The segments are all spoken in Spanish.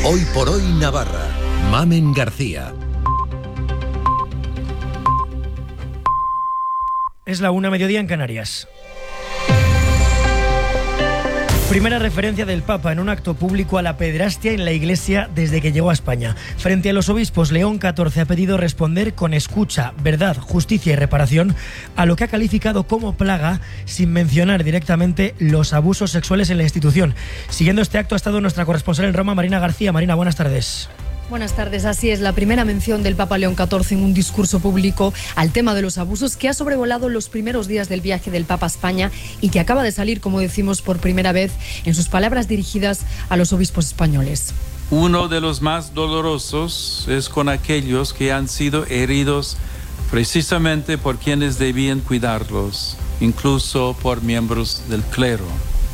Hoy por hoy Navarra. Mamen García. Es la 1:00 en Canarias. Primera referencia del Papa en un acto público a la pederastia en la Iglesia desde que llegó a España. Frente a los obispos, León XIV ha pedido responder con escucha, verdad, justicia y reparación a lo que ha calificado como plaga, sin mencionar directamente los abusos sexuales en la institución. Siguiendo este acto ha estado nuestra corresponsal en Roma, Marina García. Marina, buenas tardes. Buenas tardes, así es, la primera mención del Papa León XIV en un discurso público al tema de los abusos que ha sobrevolado los primeros días del viaje del Papa a España y que acaba de salir, como decimos, por primera vez en sus palabras dirigidas a los obispos españoles. Uno de los más dolorosos es con aquellos que han sido heridos precisamente por quienes debían cuidarlos, incluso por miembros del clero.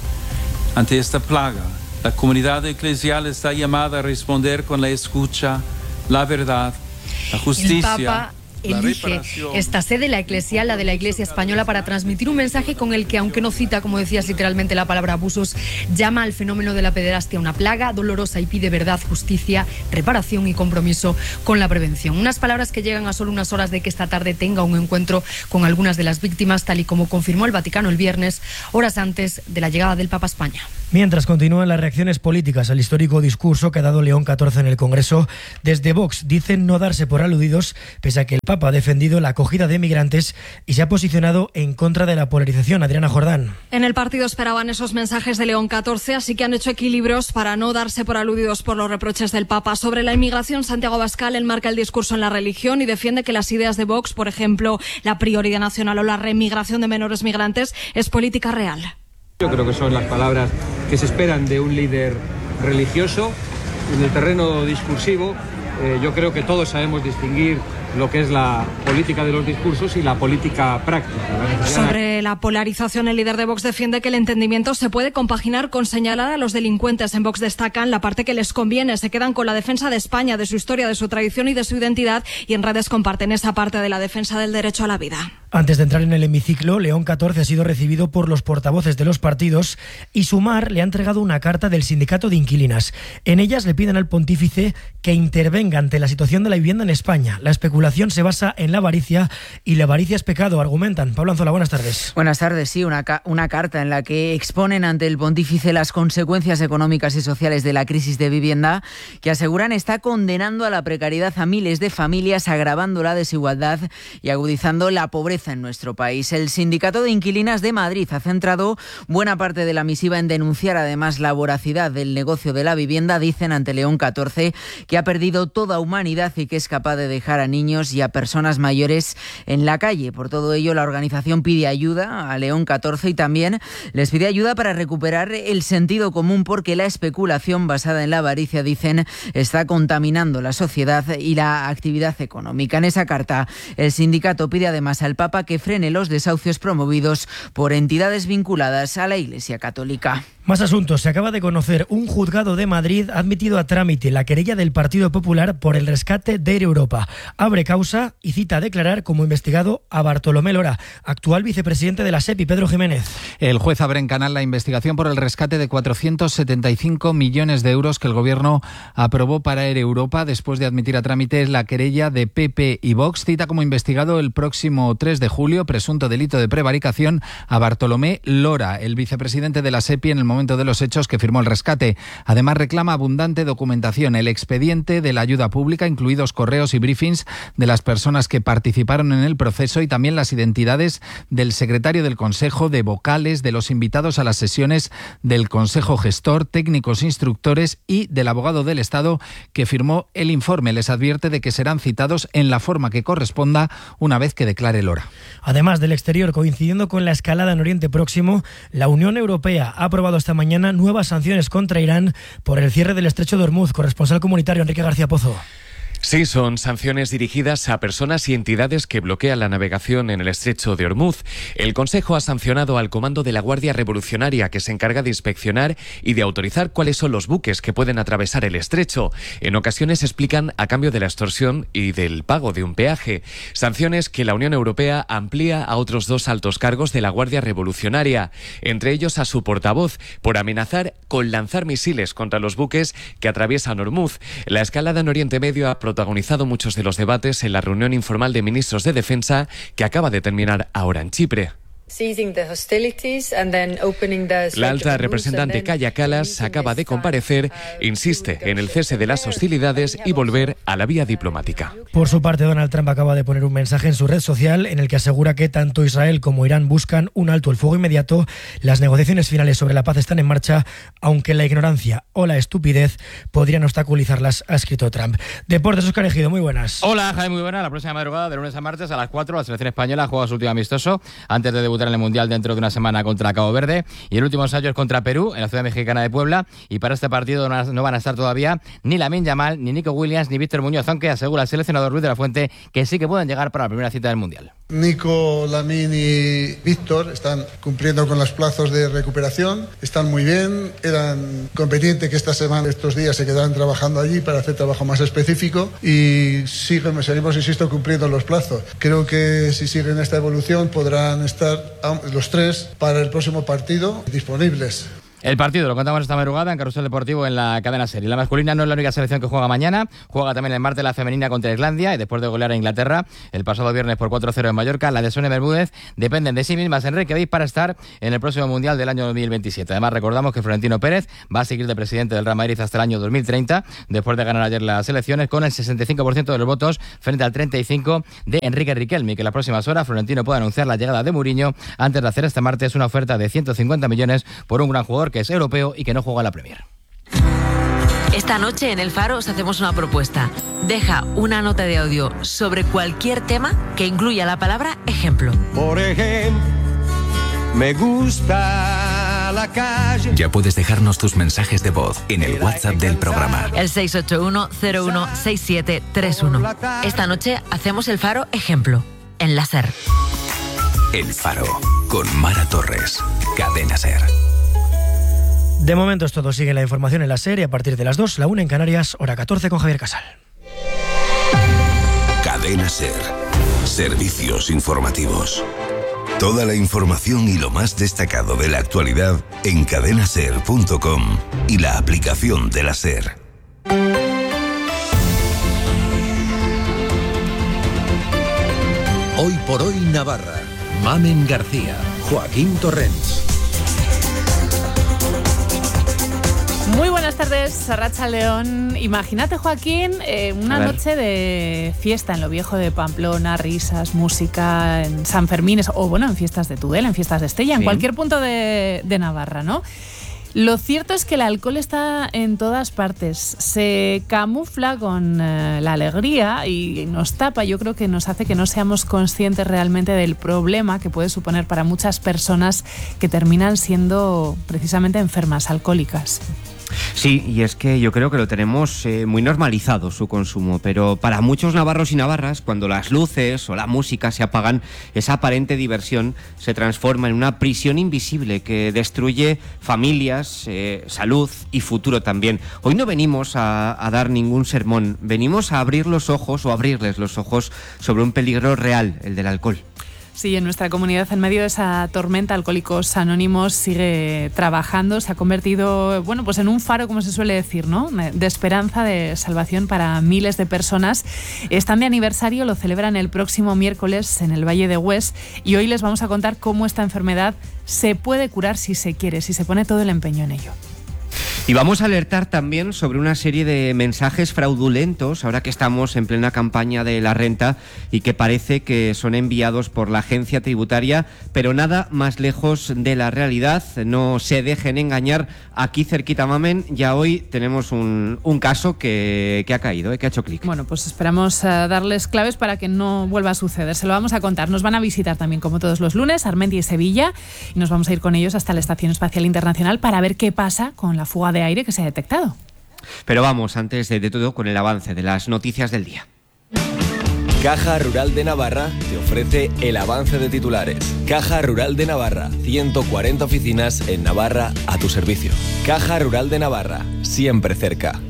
Ante esta plaga, la comunidad eclesial está llamada a responder con la escucha, la verdad, la justicia. El Papa elige esta sede, la eclesial, la de la Iglesia Española, para transmitir un mensaje con el que, aunque no cita, como decías, literalmente la palabra abusos, llama al fenómeno de la pederastia una plaga dolorosa y pide verdad, justicia, reparación y compromiso con la prevención. Unas palabras que llegan a solo unas horas de que esta tarde tenga un encuentro con algunas de las víctimas, tal y como confirmó el Vaticano el viernes, horas antes de la llegada del Papa a España. Mientras continúan las reacciones políticas al histórico discurso que ha dado León XIV en el Congreso, desde Vox dicen no darse por aludidos, pese a que el Papa ha defendido la acogida de migrantes y se ha posicionado en contra de la polarización. Adriana Jordán. En el partido esperaban esos mensajes de León XIV, así que han hecho equilibrios para no darse por aludidos por los reproches del Papa. Sobre la inmigración, Santiago Abascal enmarca el discurso en la religión y defiende que las ideas de Vox, por ejemplo, la prioridad nacional o la remigración de menores migrantes, es política real. Yo creo que son las palabras que se esperan de un líder religioso. En el terreno discursivo, yo creo que todos sabemos distinguir lo que es la política de los discursos y la política práctica. Sobre la polarización, el líder de Vox defiende que el entendimiento se puede compaginar con señalar a los delincuentes. En Vox destacan la parte que les conviene, se quedan con la defensa de España, de su historia, de su tradición y de su identidad, y en redes comparten esa parte de la defensa del derecho a la vida. Antes de entrar en el hemiciclo, León XIV ha sido recibido por los portavoces de los partidos y Sumar le ha entregado una carta del sindicato de inquilinas. En ellas le piden al pontífice que intervenga ante la situación de la vivienda en España. La especulación se basa en la avaricia y la avaricia es pecado, argumentan. Pablo Anzola, buenas tardes. Buenas tardes, sí, una carta en la que exponen ante el pontífice las consecuencias económicas y sociales de la crisis de vivienda, que aseguran está condenando a la precariedad a miles de familias, agravando la desigualdad y agudizando la pobreza en nuestro país. El Sindicato de Inquilinas de Madrid ha centrado buena parte de la misiva en denunciar además la voracidad del negocio de la vivienda. Dicen ante León XIV que ha perdido toda humanidad y que es capaz de dejar a niños y a personas mayores en la calle. Por todo ello, la organización pide ayuda a León XIV y también les pide ayuda para recuperar el sentido común, porque la especulación basada en la avaricia, dicen, está contaminando la sociedad y la actividad económica. En esa carta, el sindicato pide además al Papa que frene los desahucios promovidos por entidades vinculadas a la Iglesia Católica. Más asuntos. Se acaba de conocer. Un juzgado de Madrid ha admitido a trámite la querella del Partido Popular por el rescate de Air Europa. Abre causa y cita a declarar como investigado a Bartolomé Lora, actual vicepresidente de la SEPI. Pedro Jiménez. El juez abre en canal la investigación por el rescate de 475 millones de euros que el Gobierno aprobó para Air Europa después de admitir a trámite la querella de PP y Vox. Cita como investigado el próximo 3 de julio, presunto delito de prevaricación, a Bartolomé Lora, el vicepresidente de la SEPI en el momento de los hechos que firmó el rescate. Además, reclama abundante documentación, el expediente de la ayuda pública, incluidos correos y briefings de las personas que participaron en el proceso, y también las identidades del secretario del Consejo, de vocales, de los invitados a las sesiones del Consejo Gestor, técnicos instructores y del abogado del Estado que firmó el informe. Les advierte de que serán citados en la forma que corresponda una vez que declare Lora. Además del exterior, coincidiendo con la escalada en Oriente Próximo, la Unión Europea ha aprobado esta mañana nuevas sanciones contra Irán por el cierre del estrecho de Hormuz. Corresponsal comunitario Enrique García Pozo. Sí, son sanciones dirigidas a personas y entidades que bloquean la navegación en el estrecho de Ormuz. El Consejo ha sancionado al Comando de la Guardia Revolucionaria, que se encarga de inspeccionar y de autorizar cuáles son los buques que pueden atravesar el estrecho. En ocasiones explican a cambio de la extorsión y del pago de un peaje. Sanciones que la Unión Europea amplía a otros 2 altos cargos de la Guardia Revolucionaria, entre ellos a su portavoz, por amenazar con lanzar misiles contra los buques que atraviesan Ormuz. La escalada en Oriente Medio ha protagonizado muchos de los debates en la reunión informal de ministros de Defensa que acaba de terminar ahora en Chipre. La alta representante Kaja Kallas acaba de comparecer, insiste en el cese de las hostilidades y volver a la vía diplomática. Por su parte, Donald Trump acaba de poner un mensaje en su red social en el que asegura que tanto Israel como Irán buscan un alto el fuego inmediato. Las negociaciones finales sobre la paz están en marcha, aunque la ignorancia o la estupidez podrían obstaculizarlas, ha escrito Trump. Deportes, Óscar Ejido, muy buenas. Hola, Jaime, muy buenas. La próxima madrugada, de lunes a martes a las 4, la selección española juega su último amistoso antes de debutar en el Mundial dentro de una semana contra Cabo Verde, y el último ensayo es contra Perú en la ciudad mexicana de Puebla, y para este partido no van a estar todavía ni Lamine Yamal, ni Nico Williams, ni Víctor Muñoz, aunque asegura el seleccionador Luis de la Fuente que sí que pueden llegar para la primera cita del Mundial. Nico, Lamine y Víctor están cumpliendo con los plazos de recuperación, están muy bien, eran conveniente que estos días se quedaran trabajando allí para hacer trabajo más específico, y seguimos, insisto, cumpliendo los plazos. Creo que si siguen esta evolución podrán estar los 3 para el próximo partido disponibles. El partido lo contamos esta madrugada en Carrusel Deportivo en la cadena SER. La masculina no es la única selección que juega mañana. Juega también el martes la femenina contra Islandia, y después de golear a Inglaterra el pasado viernes por 4-0 en Mallorca, la de Sonia Bermúdez dependen de sí mismas en Reykjavik para estar en el próximo Mundial del año 2027. Además, recordamos que Florentino Pérez va a seguir de presidente del Real Madrid hasta el año 2030, después de ganar ayer las elecciones con el 65% de los votos frente al 35% de Enrique Riquelme, que en las próximas horas Florentino puede anunciar la llegada de Mourinho antes de hacer este martes una oferta de 150 millones por un gran jugador que es europeo y que no juega en la Premier. Esta noche en El Faro os hacemos una propuesta. Deja una nota de audio sobre cualquier tema que incluya la palabra ejemplo. Por ejemplo, me gusta la calle. Ya puedes dejarnos tus mensajes de voz en el WhatsApp del programa. El 681-016731. Esta noche hacemos El Faro ejemplo en la SER. El Faro con Mara Torres. Cadena SER. De momento es todo. Sigue la información en la SER, y a partir de las 2, la 1 en Canarias, hora 14 con Javier Casal. Cadena SER. Servicios informativos. Toda la información y lo más destacado de la actualidad en cadenaser.com y la aplicación de la SER. Hoy por hoy Navarra. Mamen García. Joaquín Torrents. Muy buenas tardes, Arratsaldeon. Imagínate, Joaquín, una noche de fiesta en lo viejo de Pamplona, risas, música, en San Fermines, o bueno, en fiestas de Tudela, en fiestas de Estella, en cualquier punto de Navarra, ¿no? Lo cierto es que el alcohol está en todas partes, se camufla con la alegría y nos tapa. Yo creo que nos hace que no seamos conscientes realmente del problema que puede suponer para muchas personas que terminan siendo precisamente enfermas alcohólicas. Sí, y es que yo creo que lo tenemos muy normalizado su consumo, pero para muchos navarros y navarras, cuando las luces o la música se apagan, esa aparente diversión se transforma en una prisión invisible que destruye familias, salud y futuro también. Hoy no venimos a dar ningún sermón, venimos a abrir los ojos o abrirles los ojos sobre un peligro real, el del alcohol. Sí, en nuestra comunidad, en medio de esa tormenta, Alcohólicos Anónimos sigue trabajando, se ha convertido, bueno, pues en un faro, como se suele decir, ¿no?, de esperanza, de salvación para miles de personas. Están de aniversario, lo celebran el próximo miércoles en el Valle de Hues, y hoy les vamos a contar cómo esta enfermedad se puede curar si se quiere, si se pone todo el empeño en ello. Y vamos a alertar también sobre una serie de mensajes fraudulentos, ahora que estamos en plena campaña de la renta y que parece que son enviados por la agencia tributaria, pero nada más lejos de la realidad. No se dejen engañar. Aquí cerquita, Mamen, ya hoy tenemos un caso que ha caído, que ha hecho clic. Bueno, pues esperamos darles claves para que no vuelva a suceder. Se lo vamos a contar. Nos van a visitar también, como todos los lunes, Armentia y Sevilla, y nos vamos a ir con ellos hasta la Estación Espacial Internacional para ver qué pasa con la fuga de aire que se ha detectado. Pero vamos, antes de todo, con el avance de las noticias del día. Caja Rural de Navarra te ofrece el avance de titulares. Caja Rural de Navarra, 140 oficinas en Navarra a tu servicio. Caja Rural de Navarra, siempre cerca.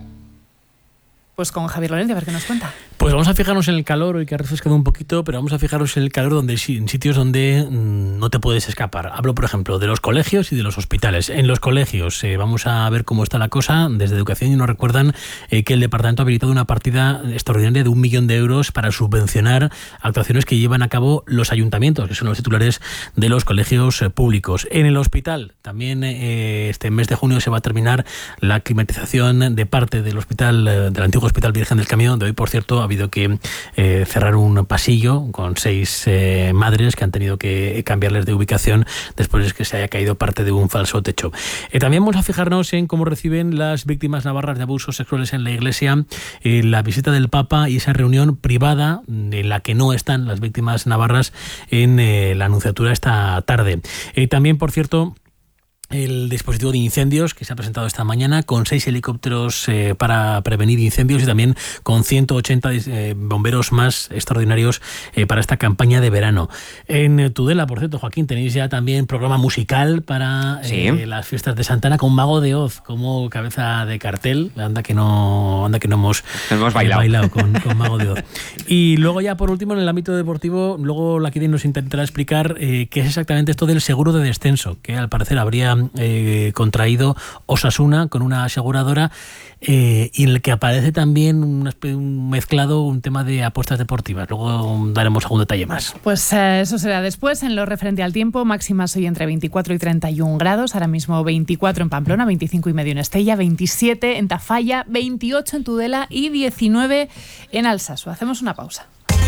Pues con Javier Lorente, a ver qué nos cuenta. Pues vamos a fijarnos en el calor, hoy que ha refrescado un poquito, pero vamos a fijarnos en el calor en sitios donde no te puedes escapar. Hablo, por ejemplo, de los colegios y de los hospitales. En los colegios vamos a ver cómo está la cosa. Desde Educación nos recuerdan que el departamento ha habilitado una partida extraordinaria de 1 millón de euros para subvencionar actuaciones que llevan a cabo los ayuntamientos, que son los titulares de los colegios públicos. En el hospital, también este mes de junio se va a terminar la climatización de parte del hospital, del antiguo Hospital Virgen del Camino, donde hoy, por cierto, ha habido que cerrar un pasillo con 6 madres que han tenido que cambiarles de ubicación después de que se haya caído parte de un falso techo. También vamos a fijarnos en cómo reciben las víctimas navarras de abusos sexuales en la Iglesia la visita del Papa y esa reunión privada en la que no están las víctimas navarras en la Anunciatura esta tarde. También, por cierto, el dispositivo de incendios que se ha presentado esta mañana con 6 helicópteros para prevenir incendios y también con 180 bomberos más extraordinarios para esta campaña de verano. En Tudela, por cierto, Joaquín, tenéis ya también programa musical para las fiestas de Santa Ana con Mago de Oz como cabeza de cartel. Anda que no hemos bailado con Mago de Oz. Y luego ya por último en el ámbito deportivo, luego la Kidin nos intentará explicar qué es exactamente esto del seguro de descenso, que al parecer habría contraído Osasuna con una aseguradora y en el que aparece también un mezclado, un tema de apuestas deportivas. Luego daremos algún detalle más. Pues eso será después. En lo referente al tiempo, máximas hoy entre 24 y 31 grados, ahora mismo 24 en Pamplona, 25,5 en Estella, 27 en Tafalla, 28 en Tudela y 19 en Alsasu. Hacemos una pausa.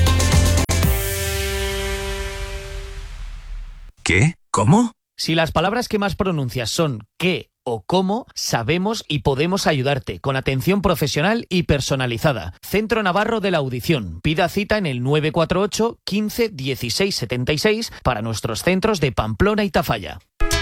¿Qué? ¿Cómo? Si las palabras que más pronuncias son qué o cómo, sabemos y podemos ayudarte con atención profesional y personalizada. Centro Navarro de la Audición. Pida cita en el 948 15 16 76 para nuestros centros de Pamplona y Tafalla.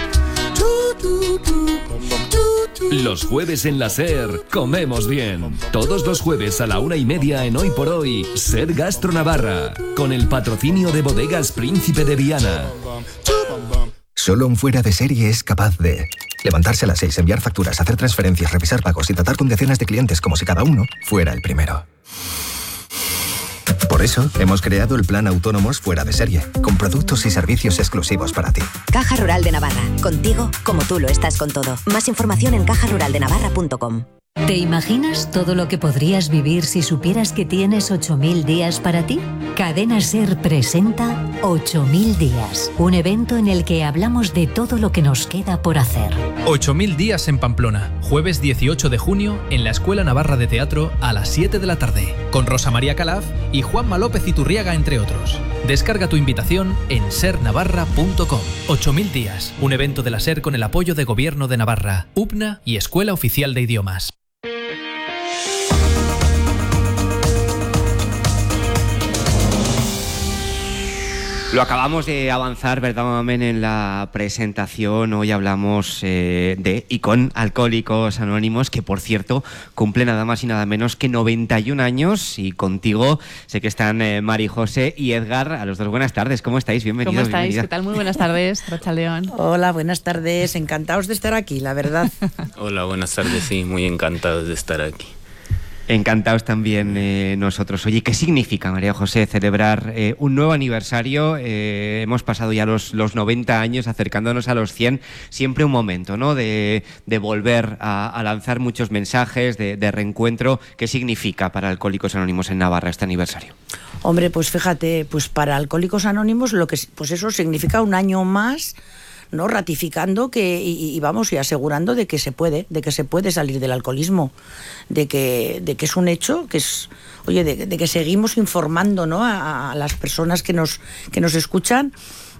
Los jueves en la SER comemos bien. Todos los jueves a la 1:30 en Hoy por Hoy, SER Gastro Navarra, con el patrocinio de Bodegas Príncipe de Viana. Solo un fuera de serie es capaz de levantarse a las 6, enviar facturas, hacer transferencias, revisar pagos y tratar con decenas de clientes como si cada uno fuera el primero. Por eso, hemos creado el Plan Autónomos Fuera de Serie, con productos y servicios exclusivos para ti. Caja Rural de Navarra. Contigo, como tú lo estás con todo. Más información en cajaruraldenavarra.com. ¿Te imaginas todo lo que podrías vivir si supieras que tienes 8.000 días para ti? Cadena SER presenta 8.000 días, un evento en el que hablamos de todo lo que nos queda por hacer. 8.000 días en Pamplona, jueves 18 de junio en la Escuela Navarra de Teatro a las 7 de la tarde, con Rosa María Calaf y Juanma López Iturriaga, entre otros. Descarga tu invitación en sernavarra.com. 8.000 días, un evento de la SER con el apoyo de Gobierno de Navarra, UPNA y Escuela Oficial de Idiomas. Lo acabamos de avanzar, ¿verdad, Mamen? En la presentación hoy hablamos de y con Alcohólicos Anónimos, que por cierto cumple nada más y nada menos que 91 años, y contigo sé que están Mari José y Edgar. A los dos, buenas tardes, ¿cómo estáis? Bienvenidos. ¿Cómo estáis? Bienvenida. ¿Qué tal? Muy buenas tardes, Rachaldeón. Hola, buenas tardes, encantados de estar aquí, la verdad. Hola, buenas tardes, sí, muy encantados de estar aquí. Encantados también nosotros. Oye, ¿qué significa, María José, celebrar un nuevo aniversario? Hemos pasado ya los 90 años, acercándonos a los 100. Siempre un momento, ¿no?, de volver a lanzar muchos mensajes, de reencuentro. ¿Qué significa para Alcohólicos Anónimos en Navarra este aniversario? Hombre, pues fíjate, pues para Alcohólicos Anónimos lo que pues eso significa un año más, ¿no?, ratificando que y vamos, y asegurando de que se puede salir del alcoholismo, de que es un hecho, que es, oye, de que seguimos informando, ¿no?, a las personas que nos escuchan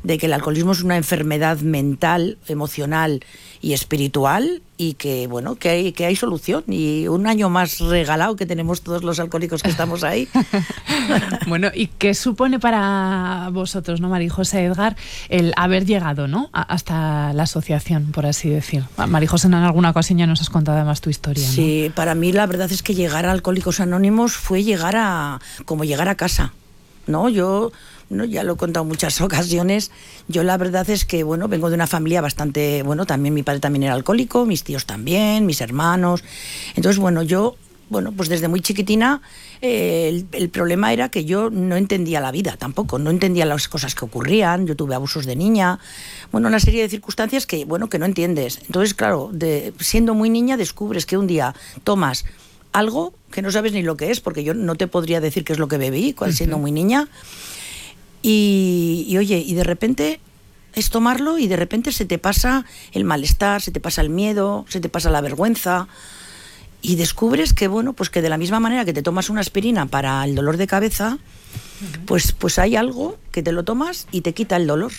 de que el alcoholismo es una enfermedad mental, emocional y espiritual, y que bueno, que hay solución, y un año más regalado que tenemos todos los alcohólicos que estamos ahí. Bueno, ¿y qué supone para vosotros, no, María José, Edgar, el haber llegado, ¿no?, hasta la asociación, por así decir? María José, en alguna ocasión ya nos has contado además tu historia, ¿no? Sí, para mí la verdad es que llegar a Alcohólicos Anónimos fue como llegar a casa, ¿no? Yo ya lo he contado en muchas ocasiones. Yo la verdad es que, bueno, vengo de una familia bastante, bueno, también mi padre también era alcohólico, mis tíos también, mis hermanos. Entonces, bueno, pues desde muy chiquitina el problema era que yo no entendía la vida tampoco, no entendía las cosas que ocurrían. Yo tuve abusos de niña, bueno, una serie de circunstancias que no entiendes. Entonces, claro, siendo muy niña descubres que un día tomas algo que no sabes ni lo que es, porque yo no te podría decir qué es lo que bebí siendo muy niña. Y oye, y de repente es tomarlo y de repente se te pasa el malestar, se te pasa el miedo, se te pasa la vergüenza, y descubres que, bueno, pues que de la misma manera que te tomas una aspirina para el dolor de cabeza, pues hay algo que te lo tomas y te quita el dolor.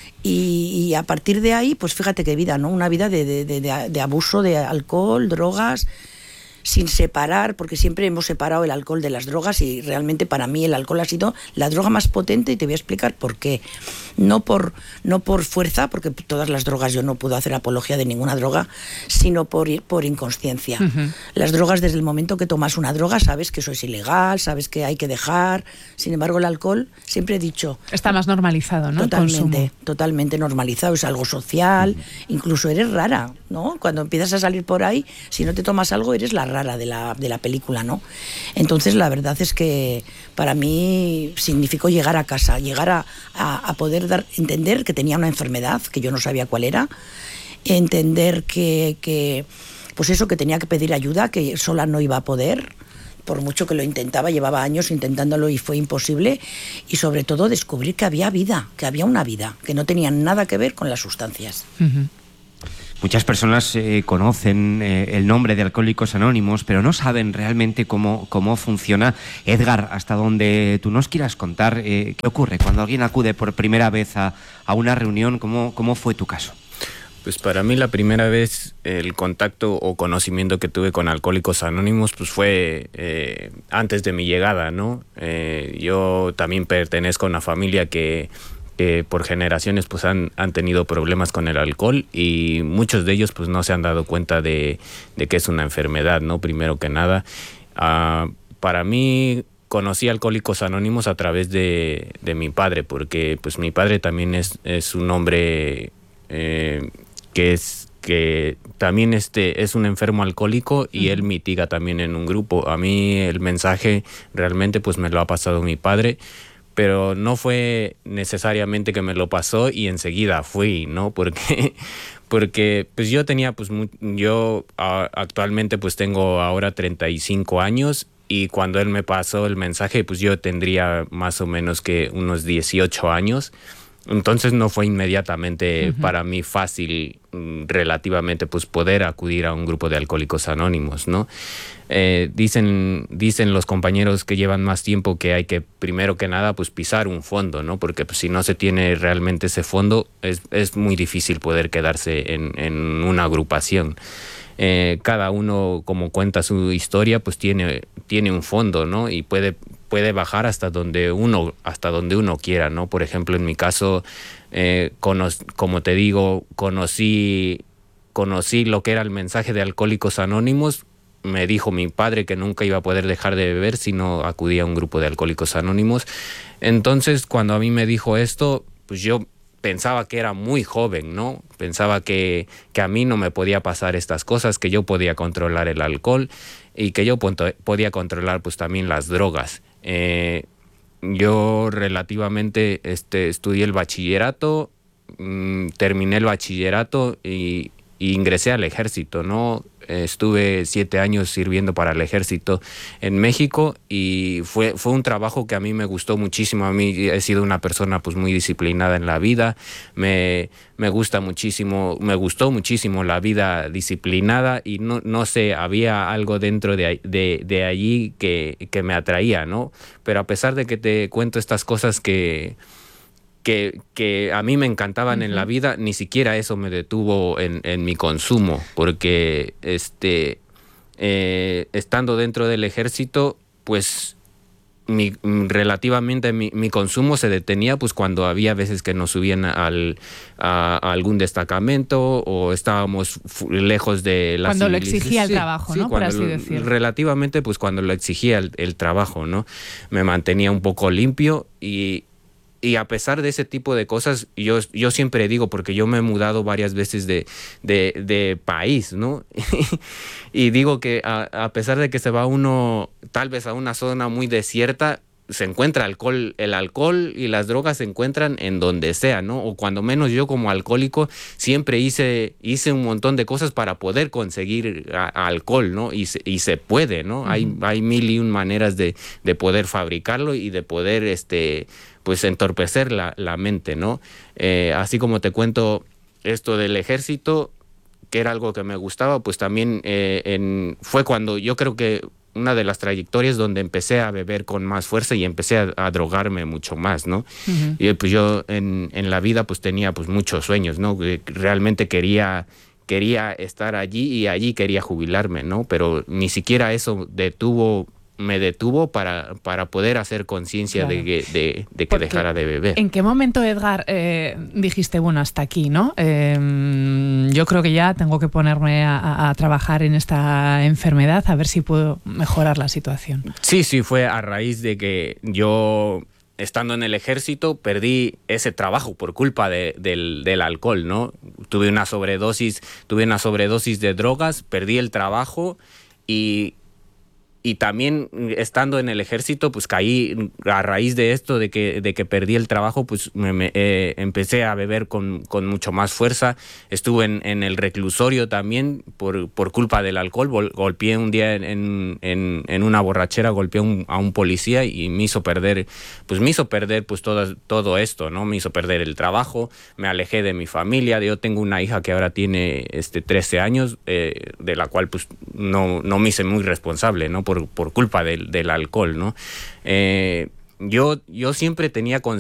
Y a partir de ahí, pues fíjate qué vida, ¿no? Una vida de abuso de alcohol, drogas, sin separar, porque siempre hemos separado el alcohol de las drogas, y realmente para mí el alcohol ha sido la droga más potente, y te voy a explicar por qué. No por fuerza, porque todas las drogas, yo no puedo hacer apología de ninguna droga, sino por inconsciencia. Las drogas, desde el momento que tomas una droga, sabes que eso es ilegal, sabes que hay que dejar. Sin embargo, el alcohol, siempre he dicho, está más normalizado, ¿no? Totalmente normalizado, es algo social, incluso eres rara, ¿no? Cuando empiezas a salir por ahí, si no te tomas algo, eres la rara de la película, ¿no? Entonces la verdad es que para mí significó llegar a casa, llegar a poder entender que tenía una enfermedad que yo no sabía cuál era, entender que pues eso, que tenía que pedir ayuda, que sola no iba a poder, por mucho que lo intentaba, llevaba años intentándolo y fue imposible, y sobre todo descubrir que había vida, que había una vida, que no tenía nada que ver con las sustancias. Muchas personas conocen el nombre de Alcohólicos Anónimos, pero no saben realmente cómo funciona. Edgar, hasta donde tú nos quieras contar, ¿qué ocurre cuando alguien acude por primera vez a una reunión? ¿Cómo fue tu caso? Pues para mí la primera vez el contacto o conocimiento que tuve con Alcohólicos Anónimos pues fue antes de mi llegada, ¿no? Yo también pertenezco a una familia que por generaciones pues han tenido problemas con el alcohol, y muchos de ellos pues no se han dado cuenta de que es una enfermedad, ¿no? Primero que nada, para mí conocí a Alcohólicos Anónimos a través de mi padre, porque pues mi padre también es un hombre que también es un enfermo alcohólico, y él mitiga también en un grupo. A mí el mensaje realmente pues me lo ha pasado mi padre, pero no fue necesariamente que me lo pasó y enseguida fui, ¿no? Porque pues yo tenía, pues yo actualmente pues tengo ahora 35 años, y cuando él me pasó el mensaje pues yo tendría más o menos que unos 18 años. Entonces no fue inmediatamente para mí fácil relativamente pues poder acudir a un grupo de Alcohólicos Anónimos, ¿no? Dicen los compañeros que llevan más tiempo que hay que primero que nada pues pisar un fondo, ¿no? Porque pues, si no se tiene realmente ese fondo es muy difícil poder quedarse en una agrupación. Cada uno, como cuenta su historia, pues tiene un fondo, ¿no? Y puede bajar hasta donde uno quiera, ¿no? Por ejemplo, en mi caso, como te digo, conocí lo que era el mensaje de Alcohólicos Anónimos. Me dijo mi padre que nunca iba a poder dejar de beber si no acudía a un grupo de Alcohólicos Anónimos. Entonces, cuando a mí me dijo esto, pues yo pensaba que era muy joven, ¿no? Pensaba que a mí no me podía pasar estas cosas, que yo podía controlar el alcohol y que yo podía controlar pues también las drogas. Yo relativamente estudié el bachillerato, terminé el bachillerato y ingresé al ejército, ¿no? Estuve 7 años sirviendo para el ejército en México, y fue un trabajo que a mí me gustó muchísimo. A mí he sido una persona pues muy disciplinada en la vida, me gustó muchísimo la vida disciplinada, y no sé, había algo dentro de allí que me atraía, ¿no? Pero a pesar de que te cuento estas cosas que que a mí me encantaban en la vida, ni siquiera eso me detuvo en mi consumo, porque estando dentro del ejército, pues relativamente mi consumo se detenía pues cuando había veces que nos subían a algún destacamento o estábamos lejos de la cuando civilización. Lo exigía el trabajo, ¿no? Por así decirlo. Relativamente pues cuando lo exigía el trabajo, ¿no? Me mantenía un poco limpio y a pesar de ese tipo de cosas, yo siempre digo, porque yo me he mudado varias veces de país, ¿no? Y digo que a pesar de que se va uno tal vez a una zona muy desierta, se encuentra el alcohol y las drogas se encuentran en donde sea, ¿no? O cuando menos yo como alcohólico siempre hice un montón de cosas para poder conseguir alcohol, ¿no? Y se puede, ¿no? Hay 1001 maneras de poder fabricarlo y de poder pues entorpecer la mente, ¿no? Así como te cuento esto del ejército, que era algo que me gustaba, pues también fue cuando yo creo que una de las trayectorias donde empecé a beber con más fuerza y empecé a drogarme mucho más, ¿no? Uh-huh. Y pues yo en la vida pues tenía pues muchos sueños, ¿no? Realmente quería estar allí y allí quería jubilarme, ¿no? Pero ni siquiera eso me detuvo para poder hacer conciencia, claro, de que dejara de beber. ¿En qué momento, Edgar, dijiste, bueno, hasta aquí, ¿no? Yo creo que ya tengo que ponerme a trabajar en esta enfermedad, a ver si puedo mejorar la situación? Sí, fue a raíz de que yo, estando en el ejército, perdí ese trabajo por culpa del alcohol, ¿no? Tuve una sobredosis de drogas, perdí el trabajo y también estando en el ejército, pues caí a raíz de esto, de que perdí el trabajo, pues empecé a beber con mucho más fuerza. Estuve en el reclusorio también por culpa del alcohol. Golpeé un día en una borrachera, golpeé a un policía y me hizo perder pues todo esto, ¿no? Me hizo perder el trabajo, me alejé de mi familia. Yo tengo una hija que ahora tiene 13 años, de la cual pues no me hice muy responsable, ¿no? Por culpa del alcohol, ¿no? Yo siempre tenía